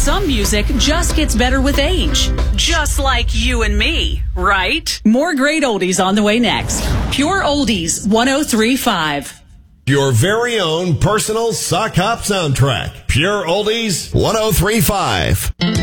some music just gets better with age. Just like you and me, right? More great oldies on the way next. Pure Oldies 103.5. Your very own personal sock hop soundtrack. Pure Oldies 103.5.